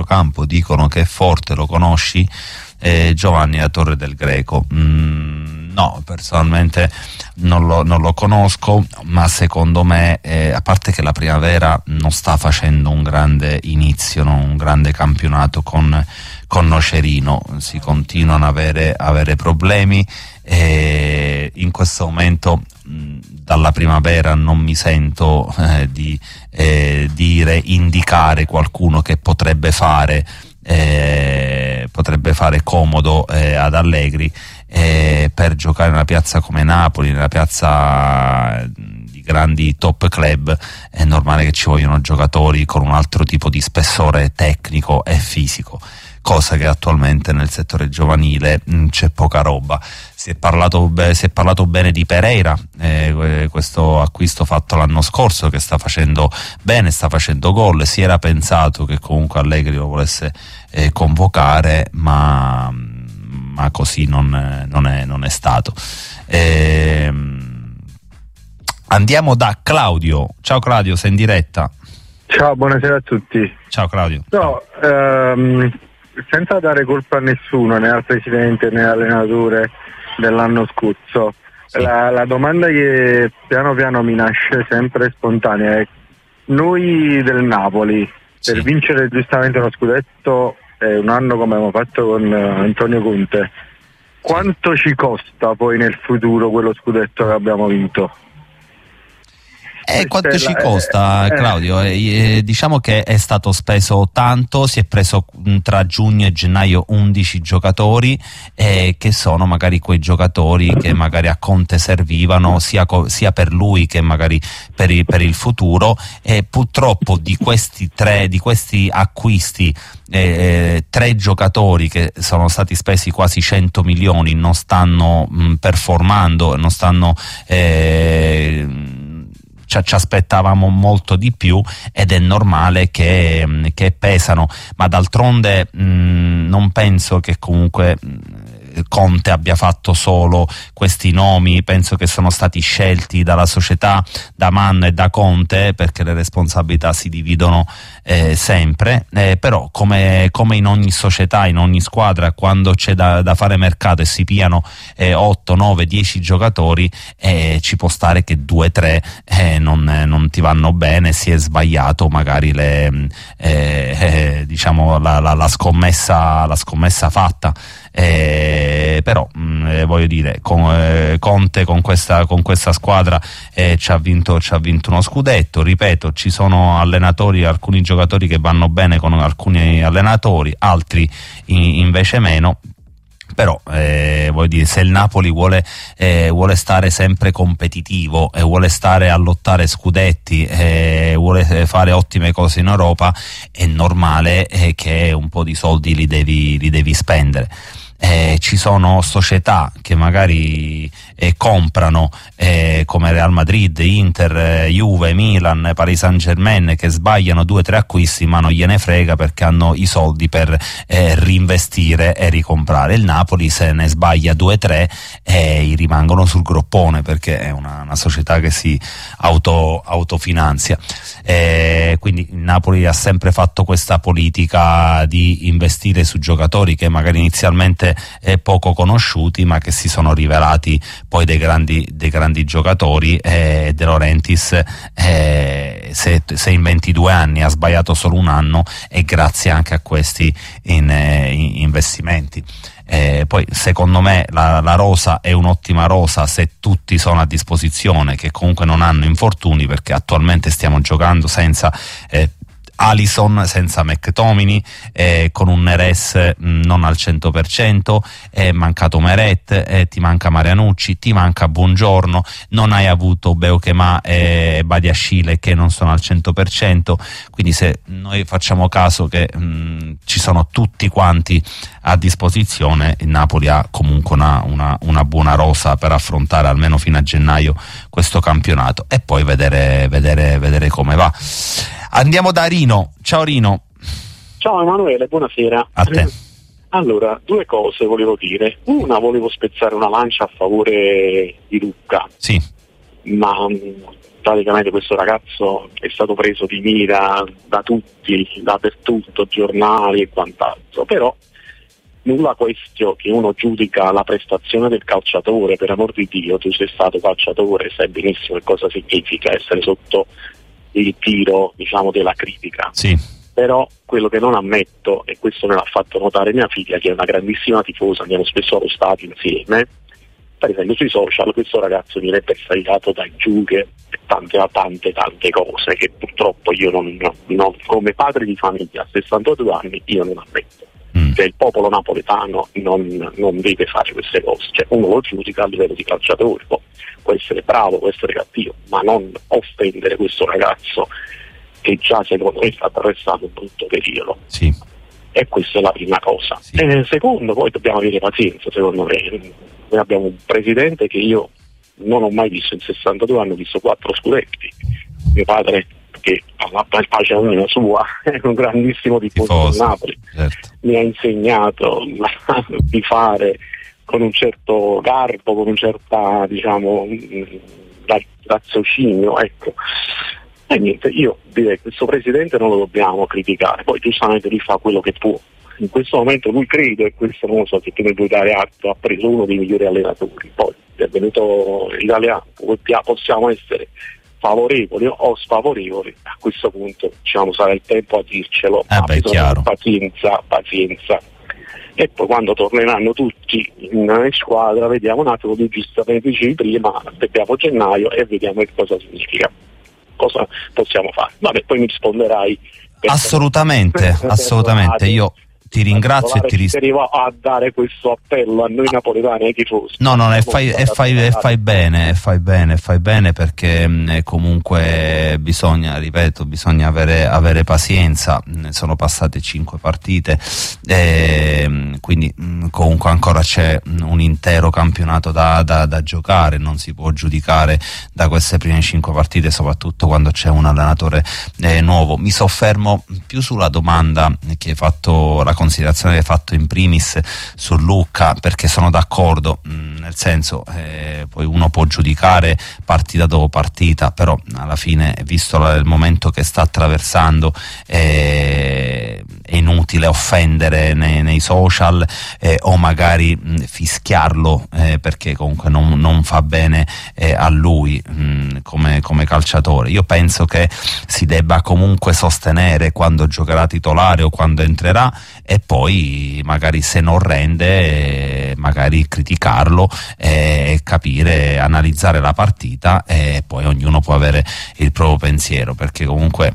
centrocampo dicono che è forte, lo conosci? Giovanni da Torre del Greco. No, personalmente non lo conosco, ma secondo me, a parte che la Primavera non sta facendo un grande inizio, un grande campionato con Nocerino, si continuano ad avere problemi, e in questo momento dalla Primavera non mi sento di indicare qualcuno che potrebbe fare comodo ad Allegri per giocare in una piazza come Napoli, nella piazza di grandi top club. È normale che ci vogliono giocatori con un altro tipo di spessore tecnico e fisico, cosa che attualmente nel settore giovanile c'è poca roba. Si è parlato bene di Pereira, questo acquisto fatto l'anno scorso, che sta facendo bene, sta facendo gol. Si era pensato che comunque Allegri lo volesse convocare, ma così non è stato. Andiamo da Claudio. Ciao Claudio, sei in diretta. Ciao, buonasera a tutti. Ciao Claudio. No, senza dare colpa a nessuno, né al presidente né all'allenatore dell'anno scorso, sì. La domanda che piano piano mi nasce sempre spontanea è: noi del Napoli, per sì, vincere giustamente uno scudetto un anno come abbiamo fatto con Antonio Conte, quanto ci costa poi nel futuro quello scudetto che abbiamo vinto? Quanto ci costa, Claudio? Diciamo che è stato speso tanto, si è preso tra giugno e gennaio 11 giocatori, che sono magari quei giocatori che magari a Conte servivano sia per lui che magari per il futuro, e purtroppo di questi acquisti, 3 giocatori che sono stati spesi quasi 100 milioni non stanno performando, non stanno ci aspettavamo molto di più, ed è normale che pesano, ma d'altronde non penso che comunque Conte abbia fatto solo questi nomi. Penso che sono stati scelti dalla società, da Mann e da Conte, perché le responsabilità si dividono sempre, però come in ogni società, in ogni squadra, quando c'è da fare mercato e si piano 8, 9, 10 giocatori, ci può stare che 2-3 non ti vanno bene. Si è sbagliato magari diciamo la scommessa fatta. Però voglio dire, Conte con questa squadra ci ha vinto uno scudetto. Ripeto, ci sono alcuni giocatori che vanno bene con alcuni allenatori, altri invece meno. Però voglio dire, se il Napoli vuole stare sempre competitivo e vuole stare a lottare scudetti, vuole fare ottime cose in Europa, è normale che un po' di soldi li devi spendere. Ci sono società che magari comprano, come Real Madrid, Inter, Juve, Milan, Paris Saint-Germain, che sbagliano 2-3 acquisti ma non gliene frega, perché hanno i soldi per reinvestire e ricomprare. Il Napoli, se ne sbaglia 2-3, gli rimangono sul groppone, perché è una società che si autofinanzia. Quindi il Napoli ha sempre fatto questa politica di investire su giocatori che magari inizialmente poco conosciuti, ma che si sono rivelati poi dei grandi giocatori. De Laurentiis, se in 22 anni ha sbagliato solo un anno, è grazie anche a questi investimenti. Poi secondo me la rosa è un'ottima rosa se tutti sono a disposizione, che comunque non hanno infortuni, perché attualmente stiamo giocando senza Alisson, senza McTominay, con un Neres non al 100%, è mancato Meret, ti manca Marianucci, ti manca Buongiorno, non hai avuto Beukema e Badiashile che non sono al 100%, quindi se noi facciamo caso che ci sono tutti quanti a disposizione, il Napoli ha comunque una buona rosa per affrontare almeno fino a gennaio questo campionato, e poi vedere come va. Andiamo da Rino. Ciao Rino. Ciao Emanuele, buonasera. A te. Allora, 2 cose volevo dire. Una, volevo spezzare una lancia a favore di Lucca. Sì. Ma praticamente questo ragazzo è stato preso di mira da tutti, dappertutto, giornali e quant'altro, però nulla questio che uno giudica la prestazione del calciatore. Per amor di Dio, tu sei stato calciatore, sai benissimo che cosa significa essere sotto il tiro, diciamo, della critica. Sì. Però quello che non ammetto, e questo me l'ha fatto notare mia figlia, che è una grandissima tifosa, andiamo spesso allo stadio insieme, per esempio sui social questo ragazzo viene bersagliato da ingiurie e tante cose che purtroppo io non, come padre di famiglia a 62 anni, io non ammetto. Cioè il popolo napoletano non deve fare queste cose, cioè uno lo giudica a livello di calciatore, può essere bravo, può essere cattivo, ma non offendere questo ragazzo che già secondo me sta attraversando un brutto periodo. Sì. E questa è la prima cosa. Sì. Secondo, poi dobbiamo avere pazienza, secondo me. Noi abbiamo un presidente che io non ho mai visto in 62 anni, ho visto 4 scudetti. Mio padre, che alla pace anima sua, è un grandissimo tifoso del Napoli, certo. Mi ha insegnato di fare con un certo garbo, con un certo, diciamo, raziocinio, ecco. E niente, io direi che questo presidente non lo dobbiamo criticare, poi giustamente lui fa quello che può. In questo momento lui credo, e questo non lo so se tu ne puoi dare atto, ha preso uno dei migliori allenatori, poi è venuto italiano, possiamo essere favorevoli o sfavorevoli, a questo punto diciamo sarà il tempo a dircelo, ma chiaro. Pazienza. E poi quando torneranno tutti in squadra vediamo un attimo, tu giustamente dicevi prima, aspettiamo gennaio e vediamo che cosa significa, cosa possiamo fare. Vabbè, poi mi risponderai. Assolutamente, io ti ringrazio e ti rispetto a dare questo appello a noi napoletani, ai tifosi. No, fai bene perché comunque bisogna avere pazienza. Sono passate 5 partite, quindi comunque ancora c'è un intero campionato da giocare, non si può giudicare da queste prime 5 partite, soprattutto quando c'è un allenatore nuovo. Mi soffermo più sulla domanda che hai fatto, la considerazione che hai fatto in primis su Lucca, perché sono d'accordo, nel senso poi uno può giudicare partita dopo partita, però alla fine, visto il momento che sta attraversando, è inutile offendere nei social o magari fischiarlo, perché comunque non fa bene a lui come calciatore. Io penso che si debba comunque sostenere quando giocherà titolare o quando entrerà, e poi magari se non rende magari criticarlo e capire, analizzare la partita, e poi ognuno può avere il proprio pensiero, perché comunque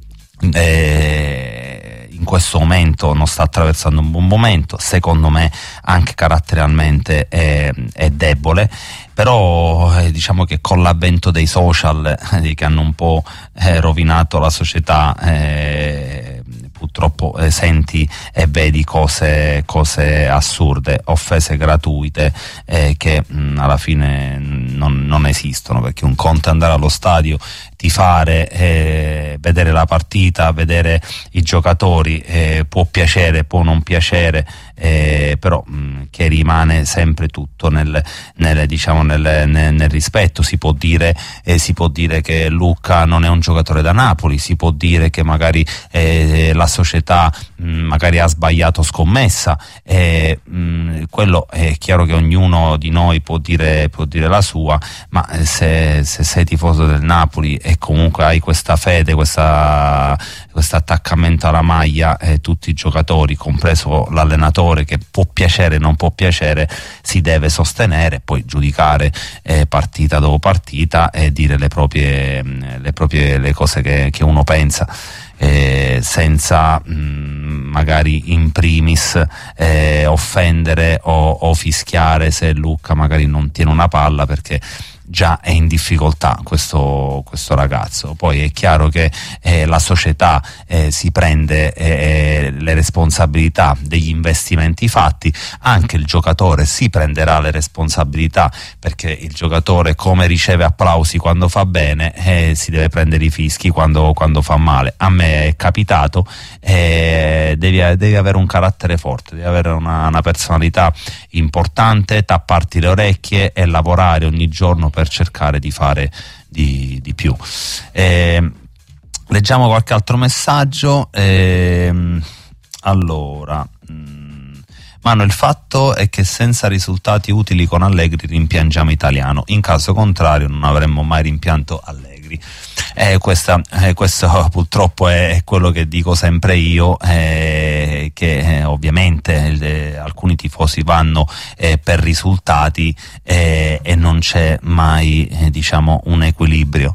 in questo momento non sta attraversando un buon momento, secondo me anche caratterialmente è debole, però diciamo che con l'avvento dei social che hanno un po' rovinato la società, purtroppo senti e vedi cose assurde, offese gratuite che alla fine non esistono, perché un conto è andare allo stadio, tifare, vedere la partita, vedere i giocatori, può piacere, può non piacere, però che rimane sempre tutto nel rispetto. Si può dire che Lucca non è un giocatore da Napoli, si può dire che magari la società magari ha sbagliato scommessa, quello è chiaro che ognuno di noi può dire la sua, ma se sei tifoso del Napoli e comunque hai questa fede, questo attaccamento alla maglia, tutti i giocatori, compreso l'allenatore, che può piacere non può piacere, si deve sostenere, poi giudicare partita dopo partita e dire le cose che uno pensa, senza magari in primis offendere o fischiare se Lucca magari non tiene una palla, perché già è in difficoltà questo ragazzo. Poi è chiaro che la società si prende le responsabilità degli investimenti fatti, anche il giocatore si prenderà le responsabilità, perché il giocatore, come riceve applausi quando fa bene, si deve prendere i fischi quando fa male. A me è capitato, devi avere un carattere forte, devi avere una personalità importante, tapparti le orecchie e lavorare ogni giorno per cercare di fare di più. Leggiamo qualche altro messaggio. Allora, Mano, il fatto è che senza risultati utili con Allegri rimpiangiamo Italiano, in caso contrario non avremmo mai rimpianto Allegri. Questo purtroppo è quello che dico sempre io, che ovviamente alcuni tifosi vanno per risultati e non c'è mai diciamo un equilibrio.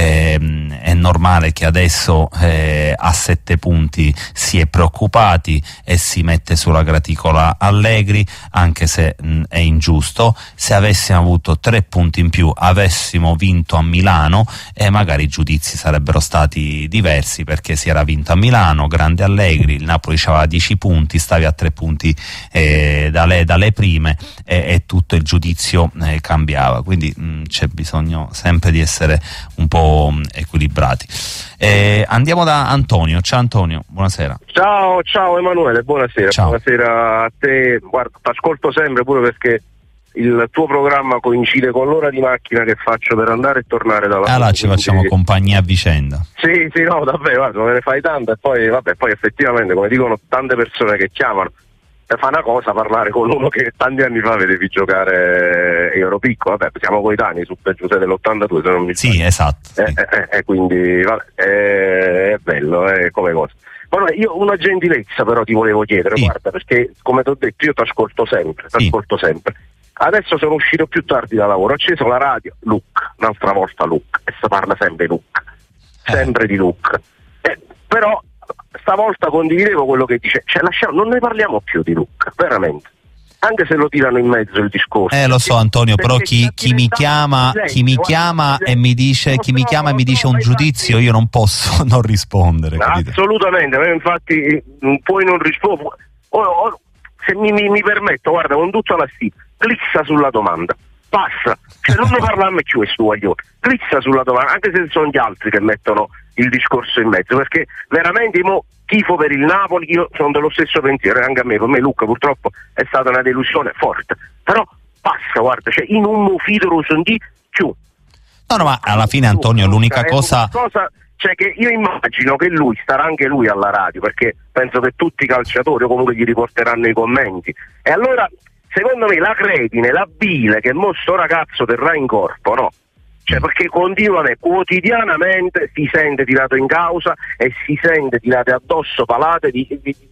È normale che adesso a 7 punti si è preoccupati e si mette sulla graticola Allegri, anche se è ingiusto. Se avessimo avuto 3 punti in più, avessimo vinto a Milano, magari i giudizi sarebbero stati diversi, perché si era vinto a Milano, grande Allegri, il Napoli aveva 10 punti, stavi a 3 punti dalle prime e tutto il giudizio cambiava, quindi c'è bisogno sempre di essere un po' equilibrati. Andiamo da Antonio. Ciao Antonio, buonasera. Ciao Emanuele, buonasera. Ciao. Buonasera a te. Guarda, ti ascolto sempre, pure perché il tuo programma coincide con l'ora di macchina che faccio per andare e tornare dalla Allora ci facciamo compagnia a vicenda. Sì, no, davvero, guarda, me ne fai tante e poi effettivamente, come dicono tante persone che chiamano, fa una cosa parlare con uno che tanti anni fa vedevi giocare Europicco, siamo coetanei, Super Giuseppe dell'82 se non mi sbaglio. Sì, esatto. Sì. Quindi è bello, come cosa. Allora, io una gentilezza però ti volevo chiedere, sì. Guarda, perché come ti ho detto io ti ascolto sempre. Adesso sono uscito più tardi da lavoro, ho acceso la radio, Luca, un'altra volta Luca, e si parla sempre di Luca, sempre di Luca. Però stavolta condividevo quello che dice, non ne parliamo più di Luca, veramente. Anche se lo tirano in mezzo il discorso. Lo so Antonio, però chi mi chiama e mi dice un giudizio, io non posso non rispondere. Capito? Assolutamente, infatti puoi non rispondere. Se mi permetto, guarda, con tutta la stima, clicca sulla domanda, passa, non ne parliamo più questo guaglione, clicca sulla domanda, anche se sono gli altri che mettono il discorso in mezzo, perché veramente tifo per il Napoli, io sono dello stesso pensiero, anche a me, per me Luca purtroppo è stata una delusione forte, però passa, guarda, in un mufito lo sentì più. No, ma alla fine Antonio l'unica cosa che io immagino che lui starà anche lui alla radio, perché penso che tutti i calciatori o comunque gli riporteranno i commenti, e allora secondo me la cretine, la bile che sto ragazzo terrà in corpo, no? Perché quotidianamente si sente tirato in causa e si sente tirate addosso palate di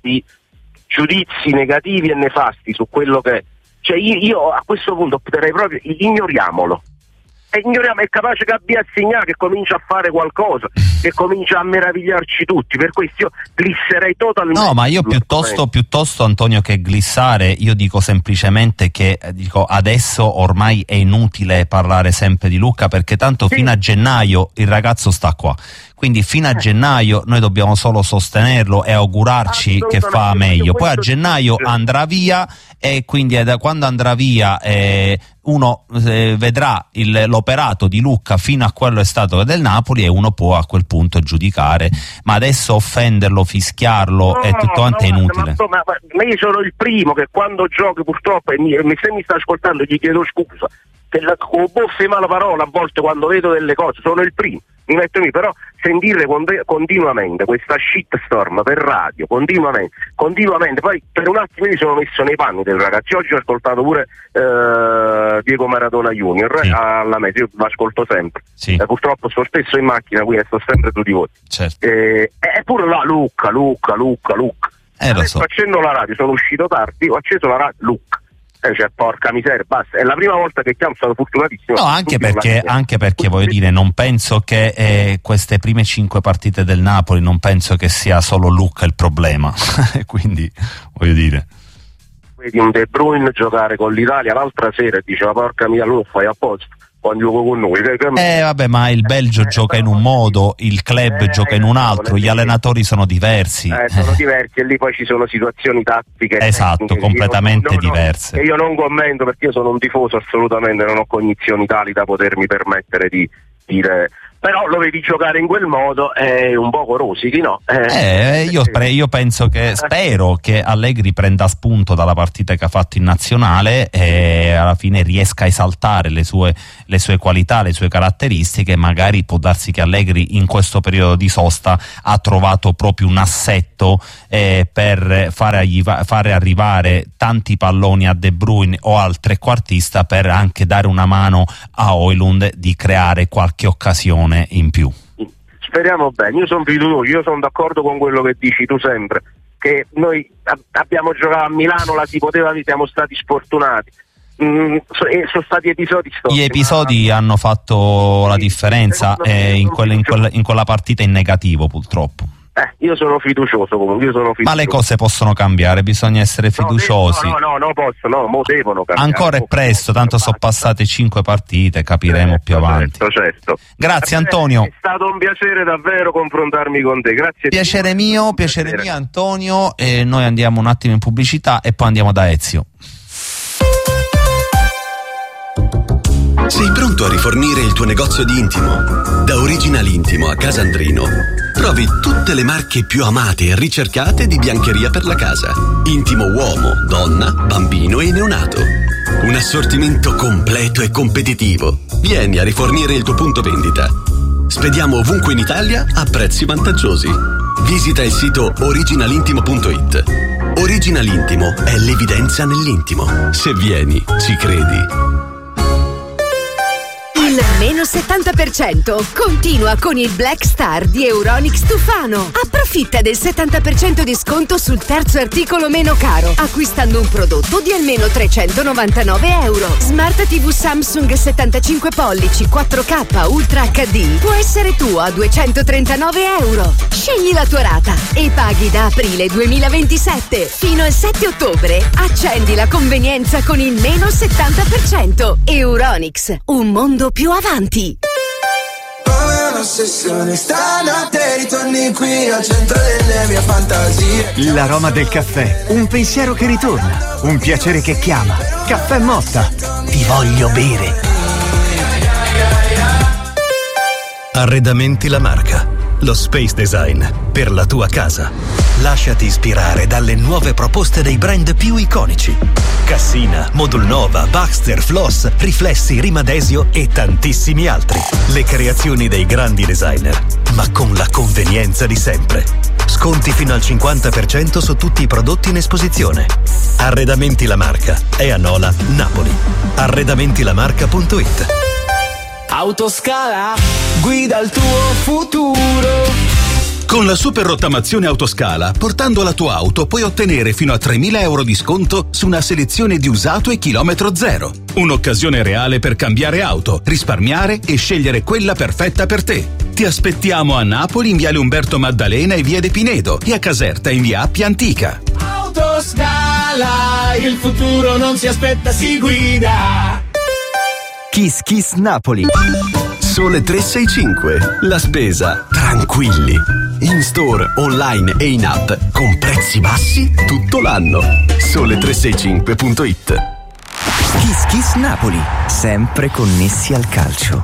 giudizi negativi e nefasti su quello che... io a questo punto opterei proprio, ignoriamolo. È capace che abbia assegnato, che comincia a fare qualcosa, che comincia a meravigliarci tutti, per questo io glisserei totalmente. No, ma io piuttosto Antonio che glissare, io dico semplicemente che adesso ormai è inutile parlare sempre di Luca, perché tanto fino a gennaio il ragazzo sta qua, quindi fino a gennaio noi dobbiamo solo sostenerlo e augurarci che fa meglio, poi a gennaio andrà via, e quindi quando andrà via uno vedrà l'operato di Luca fino a quello è stato del Napoli, e uno può a quel punto giudicare, ma adesso offenderlo, fischiarlo è tutto quanto inutile. Ma io sono il primo che quando giochi purtroppo, se mi sta ascoltando gli chiedo scusa, con boffe male parola a volte quando vedo delle cose, sono il primo, mi metto lì, però sentire continuamente questa shitstorm per radio, continuamente, poi per un attimo mi sono messo nei panni del ragazzo. Oggi ho ascoltato pure Diego Maradona Junior, sì. Alla mezza, io l'ascolto sempre, sì. Purtroppo sto spesso in macchina, quindi sto sempre su di voi, certo. Eppure là Luca. Adesso accendo la radio, sono uscito tardi, ho acceso la radio, Luca. Porca miseria, basta, è la prima volta che chiamo, sono fortunatissimo. No, anche perché voglio dire, non penso che queste prime 5 partite del Napoli, non penso che sia solo Luca il problema, quindi voglio dire. Vedi un De Bruyne giocare con l'Italia l'altra sera e diceva porca mia, lui lo fai apposta quando gioco con noi. Vabbè, ma il Belgio gioca in un modo, il club gioca in un altro, gli allenatori sono diversi. Sono diversi, e lì poi ci sono situazioni tattiche. Esatto, completamente diverse. E io non commento, perché io sono un tifoso, assolutamente non ho cognizioni tali da potermi permettere di dire però lo vedi giocare in quel modo, è un poco rosichi, no? Io penso spero che Allegri prenda spunto dalla partita che ha fatto in nazionale e alla fine riesca a esaltare le sue qualità, le sue caratteristiche. Magari può darsi che Allegri in questo periodo di sosta ha trovato proprio un assetto per fare arrivare tanti palloni a De Bruyne o al trequartista, per anche dare una mano a Højlund di creare qualche occasione in più. Speriamo bene, io sono fiducioso, io sono d'accordo con quello che dici tu sempre, che noi abbiamo giocato a Milano, la si poteva, siamo stati sfortunati. Sono stati episodi storici. Gli episodi hanno fatto la differenza in quella partita in negativo, purtroppo. Io sono fiducioso comunque, ma le cose possono cambiare, bisogna essere fiduciosi. No, devono cambiare. Ancora è presto, tanto sono passate 5 partite, capiremo più avanti. Certo. Grazie Antonio. È stato un piacere davvero confrontarmi con te, grazie. Piacere mio Antonio, e noi andiamo un attimo in pubblicità e poi andiamo da Ezio. Sei pronto a rifornire il tuo negozio di intimo? Da Original Intimo a Casandrino trovi tutte le marche più amate e ricercate di biancheria per la casa. Intimo uomo, donna, bambino e neonato. Un assortimento completo e competitivo. Vieni a rifornire il tuo punto vendita. Spediamo ovunque in Italia a prezzi vantaggiosi. Visita il sito originalintimo.it. Original Intimo è l'evidenza nell'intimo. Se vieni, ci credi. Il meno 70% continua con il Black Star di Euronics Tufano. Approfitta del 70% di sconto sul terzo articolo meno caro, acquistando un prodotto di almeno €399. Smart TV Samsung 75 pollici 4K Ultra HD può essere tuo a €239. Scegli la tua rata e paghi da aprile 2027 fino al 7 ottobre. Accendi la convenienza con il meno 70%. Euronics, un mondo più avanti. Come un'ossessione, stanotte ritorni qui al centro delle mie fantasie. L'aroma del caffè, un pensiero che ritorna, un piacere che chiama. Caffè Motta, ti voglio bere. Arredamenti La Marca, lo space design per la tua casa. Lasciati ispirare dalle nuove proposte dei brand più iconici. Cassina, Modulnova, Baxter, Floss, Riflessi, Rimadesio e tantissimi altri. Le creazioni dei grandi designer, ma con la convenienza di sempre. Sconti fino al 50% su tutti i prodotti in esposizione. Arredamenti La Marca è a Nola, Napoli. Arredamentilamarca.it. Autoscala, guida il tuo futuro. Con la super rottamazione Autoscala, portando la tua auto puoi ottenere fino a €3.000 di sconto su una selezione di usato e chilometro zero. Un'occasione reale per cambiare auto, risparmiare e scegliere quella perfetta per te. Ti aspettiamo a Napoli in viale Umberto Maddalena e via De Pinedo, e a Caserta in via Appia Antica. Autoscala, il futuro non si aspetta, si guida. Kiss Kiss Napoli. Sole 365, la spesa tranquilli. In store, online e in app con prezzi bassi tutto l'anno. Sole365.it. Kiss Kiss Napoli, sempre connessi al calcio.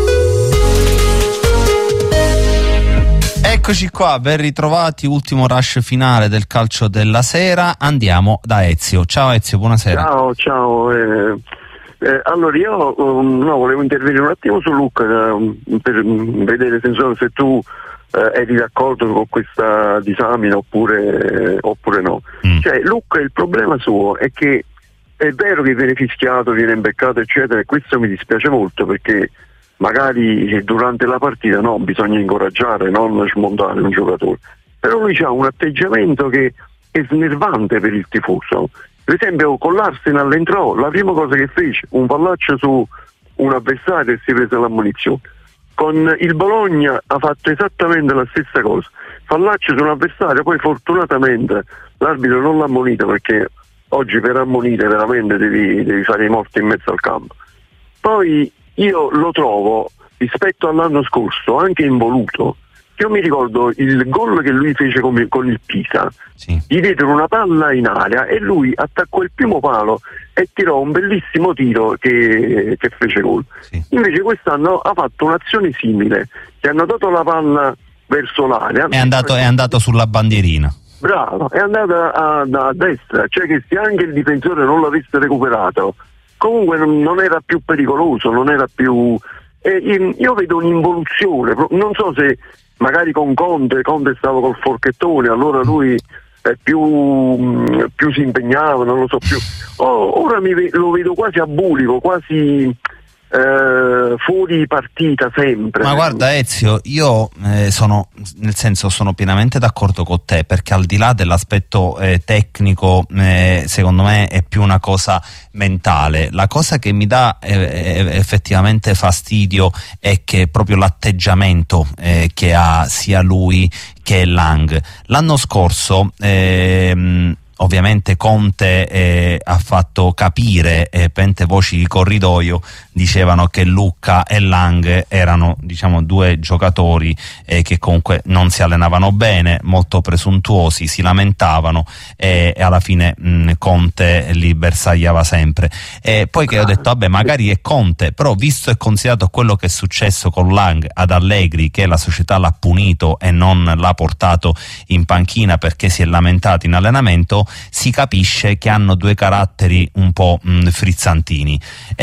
Eccoci qua, ben ritrovati, ultimo rush finale del calcio della sera. Andiamo da Ezio. Ciao Ezio, buonasera. Ciao. Allora io volevo intervenire un attimo su Luca per vedere se tu eri d'accordo con questa disamina oppure no. Cioè Luca, il problema suo è che è vero che viene fischiato, viene imbeccato eccetera, e questo mi dispiace molto, perché magari durante la partita bisogna incoraggiare, non smontare un giocatore, però lui ha un atteggiamento che è snervante per il tifoso. Per esempio con l'Arsenal entrò, la prima cosa che fece, un fallaccio su un avversario e si prese l'ammonizione. Con il Bologna ha fatto esattamente la stessa cosa, fallaccio su un avversario, poi fortunatamente l'arbitro non l'ha ammonito, perché oggi per ammonire veramente devi fare i morti in mezzo al campo. Poi io lo trovo, rispetto all'anno scorso, anche involuto, Io mi ricordo il gol che lui fece con il Pisa, gli diedero una palla in aria e lui attaccò il primo palo e tirò un bellissimo tiro che fece gol. Invece quest'anno ha fatto un'azione simile, che hanno dato la palla verso l'aria, è andato sulla bandierina. Bravo, è andata a destra, cioè che se anche il difensore non l'avesse recuperato, comunque non era più pericoloso, non era più... io vedo un'involuzione, non so se magari con Conte stava col forchettone, allora lui più si impegnava, non lo so più. Ora lo vedo quasi abulico, quasi fuori partita sempre. Ma guarda Ezio, io sono pienamente d'accordo con te, perché al di là dell'aspetto tecnico, secondo me è più una cosa mentale. La cosa che mi dà effettivamente fastidio è che proprio l'atteggiamento che ha sia lui che Lang. L'anno scorso ovviamente Conte ha fatto capire, pente voci di corridoio dicevano che Lucca e Lang erano, diciamo, due giocatori che comunque non si allenavano bene, molto presuntuosi, si lamentavano e alla fine Conte li bersagliava sempre. Poi che ho detto vabbè, magari è Conte, però visto e considerato quello che è successo con Lang ad Allegri, che la società l'ha punito e non l'ha portato in panchina perché si è lamentato in allenamento, si capisce che hanno due caratteri un po' frizzantini,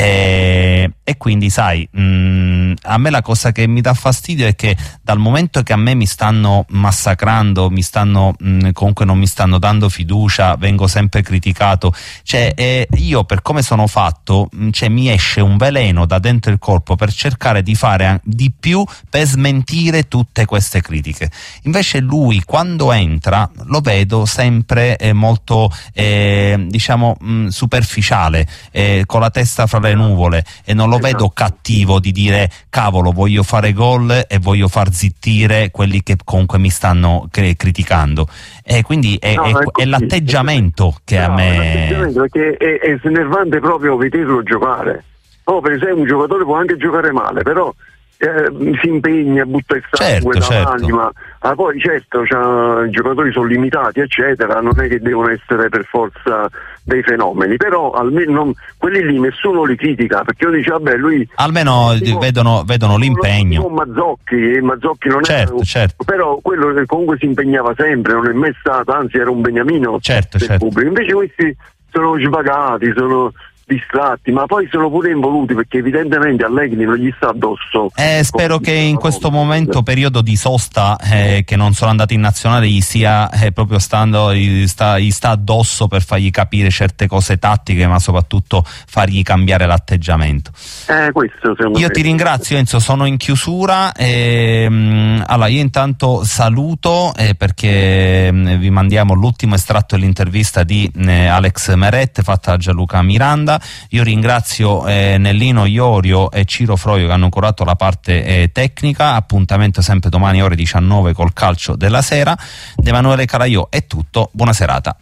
e quindi sai, a me la cosa che mi dà fastidio è che dal momento che a me mi stanno massacrando, comunque non mi stanno dando fiducia, vengo sempre criticato, cioè io per come sono fatto, cioè mi esce un veleno da dentro il corpo per cercare di fare di più per smentire tutte queste critiche. Invece lui quando entra lo vedo sempre molto diciamo superficiale, con la testa fra le nuvole, e non lo vedo cattivo di dire cavolo, voglio fare gol e voglio far zittire quelli che comunque mi stanno criticando, e quindi è l'atteggiamento che a me... L'atteggiamento, perché è snervante proprio vederlo giocare. Per esempio un giocatore può anche giocare male, però si impegna, butta il sangue dall'anima. Poi certo i giocatori sono limitati eccetera, non è che devono essere per forza dei fenomeni, però quelli lì nessuno li critica, perché io dico vabbè, lui almeno vedono l'impegno. Mazzocchi non certo. Però quello che comunque si impegnava sempre, non è mai stato, anzi era un beniamino del pubblico. Invece questi sono svagati, sono distratti, ma poi sono pure involuti, perché evidentemente Allegri non gli sta addosso. Spero che in questo momento, periodo di sosta, che non sono andati in nazionale, gli sia proprio gli sta addosso per fargli capire certe cose tattiche, ma soprattutto fargli cambiare l'atteggiamento. Questo io ti ringrazio Enzo, sono in chiusura. Allora io intanto saluto perché vi mandiamo l'ultimo estratto dell'intervista di Alex Meret fatta da Gianluca Miranda. Io ringrazio Nellino Iorio e Ciro Froio che hanno curato la parte tecnica. Appuntamento sempre domani ore 19 col calcio della sera. Da Emanuele Calaiò è tutto, buona serata.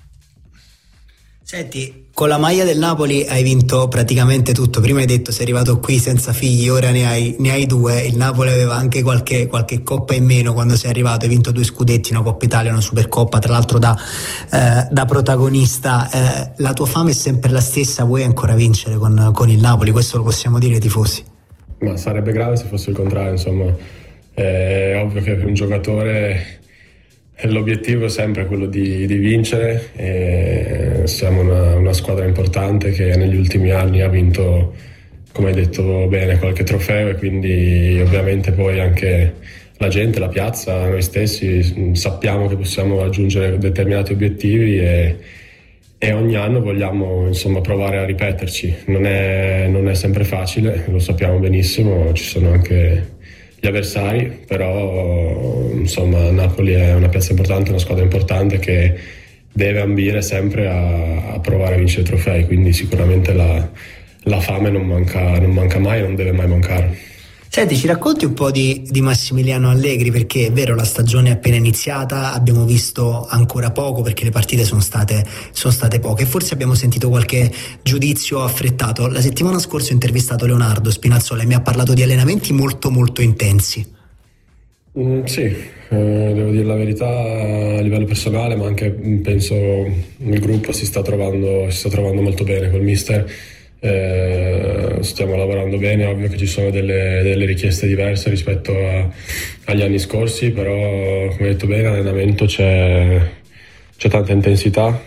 Senti, con la maglia del Napoli hai vinto praticamente tutto. Prima hai detto sei arrivato qui senza figli, ora ne hai due. Il Napoli aveva anche qualche coppa in meno quando sei arrivato, hai vinto 2 scudetti, una Coppa Italia e una Supercoppa, tra l'altro da protagonista. La tua fame è sempre la stessa, vuoi ancora vincere con il Napoli? Questo lo possiamo dire ai tifosi? Ma sarebbe grave se fosse il contrario, insomma. È ovvio che per un giocatore l'obiettivo è sempre quello di vincere, e siamo una squadra importante che negli ultimi anni ha vinto, come hai detto bene, qualche trofeo, e quindi ovviamente poi anche la gente, la piazza, noi stessi sappiamo che possiamo raggiungere determinati obiettivi e ogni anno vogliamo insomma provare a ripeterci. Non è sempre facile, lo sappiamo benissimo, ci sono anche gli avversari, però insomma Napoli è una piazza importante, una squadra importante che deve ambire sempre a provare a vincere trofei, quindi sicuramente la fame non manca mai e non deve mai mancare. Senti, ci racconti un po' di Massimiliano Allegri, perché è vero, la stagione è appena iniziata, abbiamo visto ancora poco perché le partite sono state poche, e forse abbiamo sentito qualche giudizio affrettato. La settimana scorsa ho intervistato Leonardo Spinazzola e mi ha parlato di allenamenti molto molto intensi. Sì, devo dire la verità, a livello personale, ma anche penso il gruppo si sta trovando molto bene col mister. Stiamo lavorando bene, è ovvio che ci sono delle richieste diverse rispetto agli anni scorsi, però come hai detto bene, l'allenamento c'è tanta intensità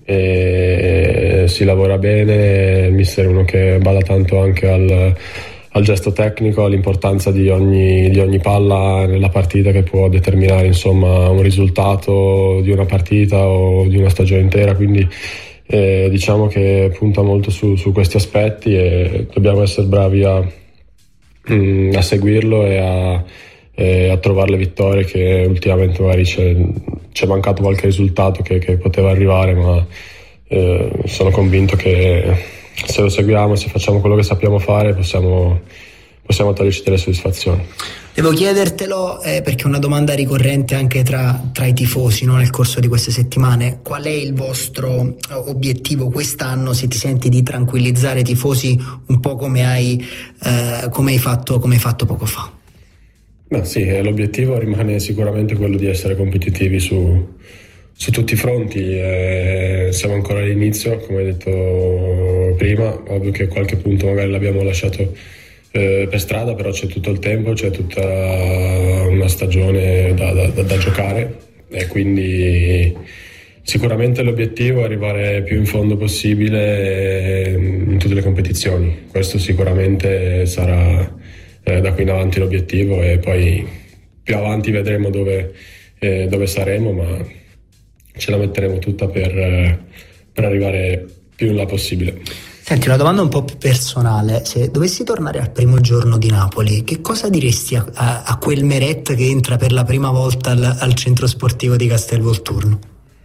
e si lavora bene. Il mister è uno che bada tanto anche al gesto tecnico, all'importanza di ogni palla nella partita, che può determinare insomma un risultato di una partita o di una stagione intera, quindi diciamo che punta molto su questi aspetti e dobbiamo essere bravi a seguirlo e a trovare le vittorie, che ultimamente magari c'è mancato qualche risultato che poteva arrivare, ma sono convinto che se lo seguiamo e se facciamo quello che sappiamo fare possiamo toglierci delle soddisfazioni. Devo chiedertelo perché è una domanda ricorrente anche tra i tifosi, no? Nel corso di queste settimane. Qual è il vostro obiettivo quest'anno, se ti senti di tranquillizzare i tifosi un po' come hai fatto poco fa? Sì, l'obiettivo rimane sicuramente quello di essere competitivi su tutti i fronti. Siamo ancora all'inizio, come hai detto prima, ovvio che qualche punto magari l'abbiamo lasciato per strada, però c'è tutto il tempo, c'è tutta una stagione da giocare e quindi sicuramente l'obiettivo è arrivare più in fondo possibile in tutte le competizioni. Questo sicuramente sarà da qui in avanti l'obiettivo, e poi più avanti vedremo dove saremo, ma ce la metteremo tutta per arrivare più in là possibile. Senti, una domanda un po' più personale: se dovessi tornare al primo giorno di Napoli, che cosa diresti a quel Meret che entra per la prima volta al centro sportivo di Castelvolturno?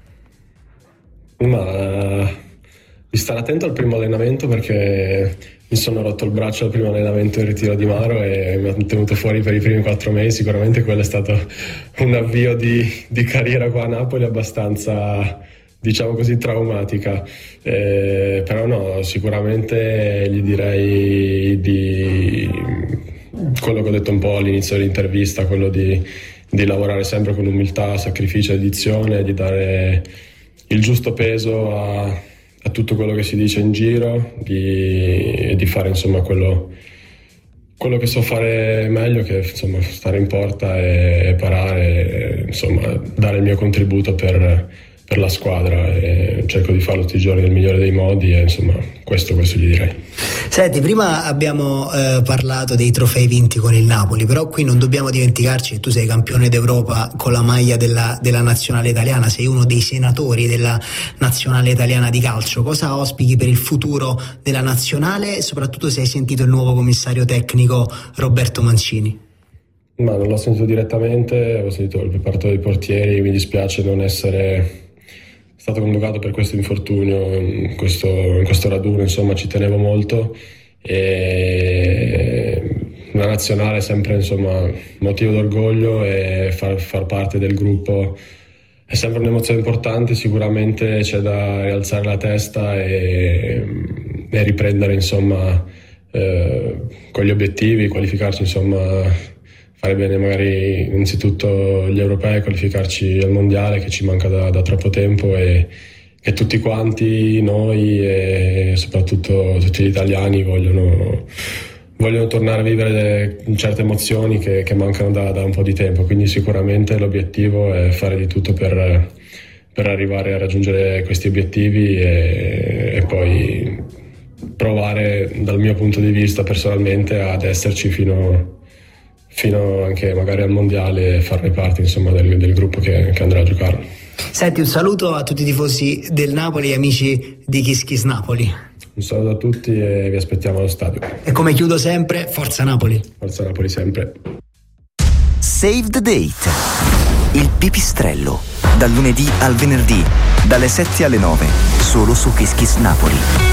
Di stare attento al primo allenamento, perché mi sono rotto il braccio al primo allenamento in Ritiro di Maro e mi ha tenuto fuori per i primi 4 mesi. Sicuramente quello è stato un avvio di carriera qua a Napoli abbastanza, diciamo così, traumatica, però no, sicuramente gli direi di quello che ho detto un po' all'inizio dell'intervista, quello di lavorare sempre con umiltà, sacrificio e dedizione, di dare il giusto peso a tutto quello che si dice in giro, di fare insomma quello che so fare meglio, che insomma stare in porta e parare, insomma dare il mio contributo per la squadra, e cerco di farlo tutti i giorni nel migliore dei modi, e insomma questo gli direi. Senti, prima abbiamo parlato dei trofei vinti con il Napoli, però qui non dobbiamo dimenticarci che tu sei campione d'Europa con la maglia della nazionale italiana, sei uno dei senatori della nazionale italiana di calcio. Cosa auspichi per il futuro della nazionale, e soprattutto se hai sentito il nuovo commissario tecnico Roberto Mancini? Ma non l'ho sentito direttamente, ho sentito il preparatore dei portieri. Mi dispiace non essere stato convocato per questo infortunio in questo raduno, insomma ci tenevo molto, e la nazionale è sempre insomma motivo d'orgoglio, e far parte del gruppo è sempre un'emozione importante. Sicuramente c'è da rialzare la testa e riprendere insomma con gli obiettivi, qualificarci, insomma fare bene magari innanzitutto gli europei, qualificarci al mondiale che ci manca da troppo tempo, e che tutti quanti noi e soprattutto tutti gli italiani vogliono tornare a vivere certe emozioni che mancano da un po' di tempo. Quindi sicuramente l'obiettivo è fare di tutto per arrivare a raggiungere questi obiettivi, e poi provare dal mio punto di vista personalmente ad esserci fino anche magari al mondiale, e farne parte insomma del gruppo che andrà a giocare. Senti, un saluto a tutti i tifosi del Napoli e amici di Kiss Kiss Napoli. Un saluto a tutti e vi aspettiamo allo stadio. E come chiudo sempre, forza Napoli. Forza Napoli sempre. Save the Date, il pipistrello, dal lunedì al venerdì dalle 7 alle 9, solo su Kiss Kiss Napoli.